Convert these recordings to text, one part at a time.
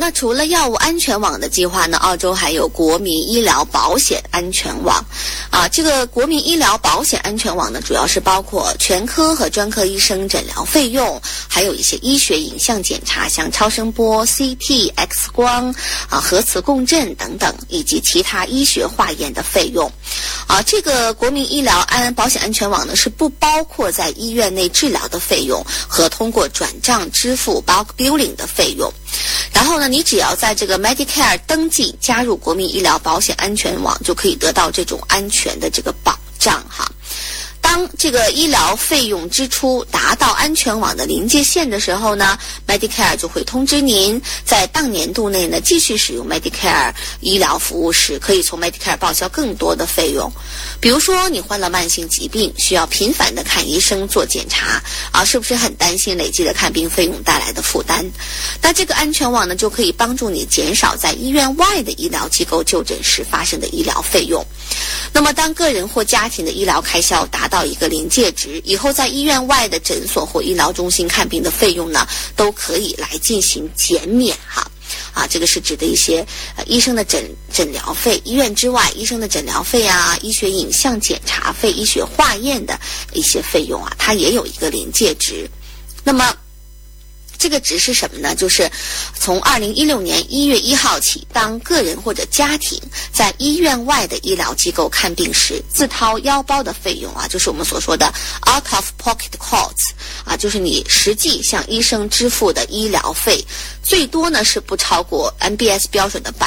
么除了药物安全网的计划呢，澳洲还有国民医疗保险安全网这个国民医疗保险安全网呢，主要是包括全科和专科医生诊疗费用，还有一些医学影像检查，像超声波、CT、X 光核磁共振等等，以及其他医学化验的费用这个国民医疗保险安全网呢，是不包括在医院内治疗的费用和通过转账支付 bulk billing 的费用。然后呢，你只要在这个 Medicare 登记加入国民医疗保险安全网，就可以得到这种安全的这个保障当这个医疗费用支出达到安全网的临界线的时候呢， Medicare 就会通知您，在当年度内呢继续使用 Medicare 医疗服务时，可以从 Medicare 报销更多的费用。比如说你患了慢性疾病，需要频繁的看医生做检查是不是很担心累积的看病费用带来的负担？那这个安全网呢，就可以帮助你减少在医院外的医疗机构就诊时发生的医疗费用。那么当个人或家庭的医疗开销达到一个临界值以后，在医院外的诊所或医疗中心看病的费用呢，都可以来进行减免这个是指的一些医生的诊疗费，医院之外医生的诊疗费医学影像检查费、医学化验的一些费用它也有一个临界值。那么这个值是什么呢？就是从2016年1月1号起，当个人或者家庭在医院外的医疗机构看病时，自掏腰包的费用就是我们所说的 out of pocket costs就是你实际向医生支付的医疗费，最多呢是不超过 NBS 标准的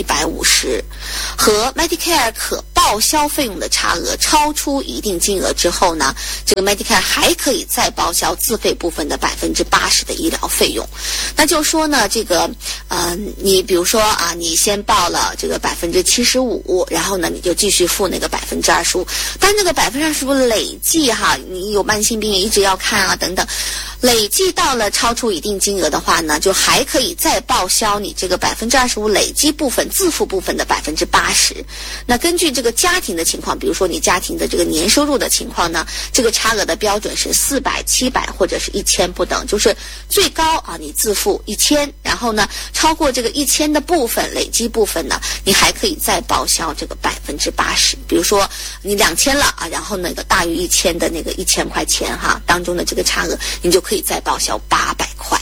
150%，和 Medicare 可报销费用的差额超出一定金额之后呢，这个 Medicare 还可以再报销自费部分的80%的医疗费用。那就说呢，这个你比如说你先报了这个75%，然后呢你就继续付那个25%，但这个25%累计你有慢性病也一直要看等等，累计到了超出一定金额的话呢，就还可以再报销你这个25%累计部分自付部分的80%。那根据这个家庭的情况，比如说你家庭的这个年收入的情况呢，这个差额的标准是400、700或者是1000不等，就是最高你自付1000，然后呢超过这个1000的部分累计部分呢，你还可以再报销这个80%。比如说你2000了然后那个大于1000的那个1000块钱当中的这个差额，你就可以再报销800块。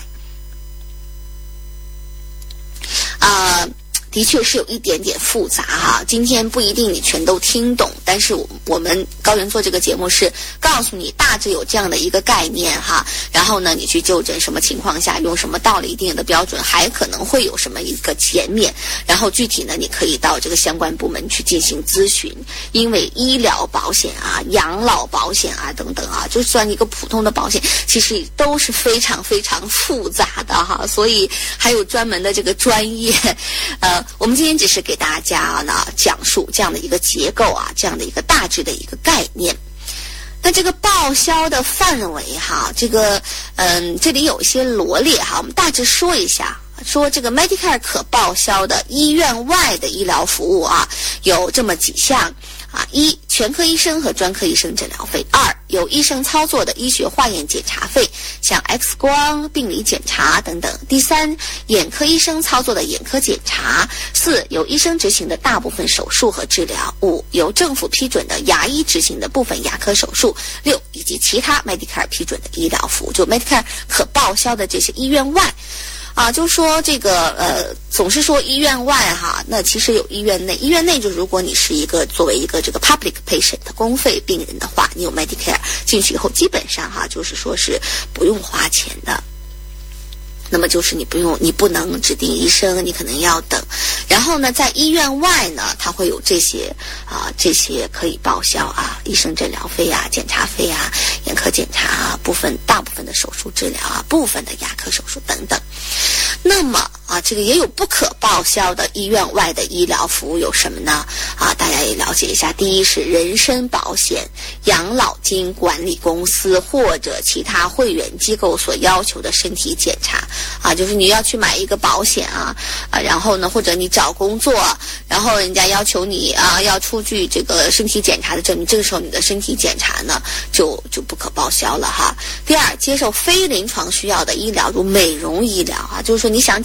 的确是有一点点复杂今天不一定你全都听懂，但是我们高原做这个节目是告诉你大致有这样的一个概念然后呢你去就诊什么情况下用什么到了一定的标准还可能会有什么一个减免，然后具体呢你可以到这个相关部门去进行咨询。因为医疗保险养老保险等等就算一个普通的保险其实都是非常非常复杂的所以还有专门的这个专业我们今天只是给大家呢讲述这样的一个结构这样的一个大致的一个概念。那这个报销的范围这个这里有一些罗列我们大致说一下。说这个 Medicare 可报销的医院外的医疗服务有这么几项一、全科医生和专科医生诊疗费；二、由医生操作的医学化验检查费，像 X 光、病理检查等等；第三，眼科医生操作的眼科检查；四、由医生执行的大部分手术和治疗；五、由政府批准的牙医执行的部分牙科手术；六、以及其他 Medicare 批准的医疗服务，就 Medicare 可报销的这些医院外。就说这个总是说医院外那其实有医院内。医院内就是如果你是一个作为一个这个 public patient 公费病人的话，你有 Medicare 进去以后，基本上就是说是不用花钱的。那么就是你不能指定医生，你可能要等。然后呢，在医院外呢，它会有这些可以报销医生诊疗费检查费眼科检查大部分的手术治疗部分的牙科手术等等。那么这个也有不可报销的医院外的医疗服务有什么呢？大家也了解一下。第一是人身保险、养老金管理公司或者其他会员机构所要求的身体检查就是你要去买一个保险然后呢，或者你找工作，然后人家要求你要出具这个身体检查的证明，这个时候你的身体检查呢就不可报销了第二，接受非临床需要的医疗，如美容医疗就是说你想锦上添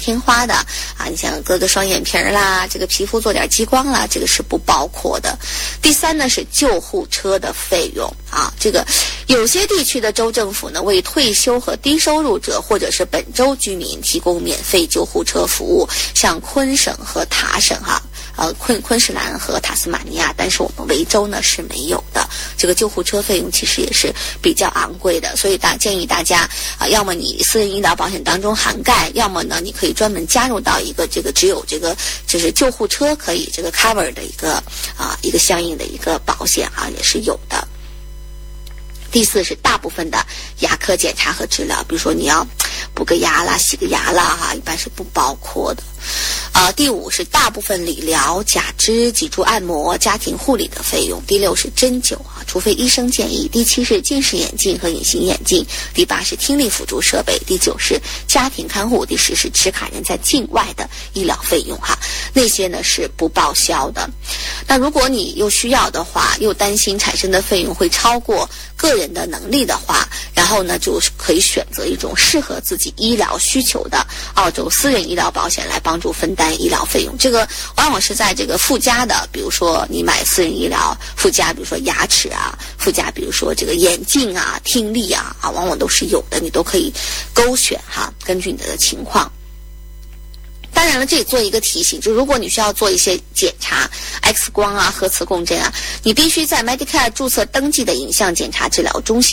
天花的啊，你像割个双眼皮啦，这个皮肤做点激光啦，这个是不包括的。第三呢是救护车的费用啊，这个有些地区的州政府呢为退休和低收入者或者是本州居民提供免费救护车服务，像昆省和塔省昆士兰和塔斯马尼亚，但是我们维州呢是没有的。这个救护车费用其实也是比较昂贵的，所以建议大家要么你私人医疗保险当中涵盖，要么呢你可以专门加入到一个这个只有这个就是救护车可以这个 cover 的一个相应的一个保险也是有的。第四是大部分的牙科检查和治疗，比如说你要补个牙啦、洗个牙啦一般是不包括的。第五是大部分理疗、假肢、脊柱按摩、家庭护理的费用。第六是针灸除非医生建议。第七是近视眼镜和隐形眼镜。第八是听力辅助设备。第九是家庭看护。第10是持卡人在境外的医疗费用那些呢是不报销的。那如果你又需要的话，又担心产生的费用会超过个人的能力的话，然后呢就可以选择一种适合自己医疗需求的澳洲私人医疗保险来帮助分担医疗费用。这个往往是在这个附加的，比如说你买私人医疗附加，比如说牙齿附加比如说这个眼镜听力往往都是有的，你都可以勾选根据你的情况。当然了，这里做一个提醒，就如果你需要做一些检查 X 光核磁共振你必须在 Medicare 注册登记的影像检查治疗中心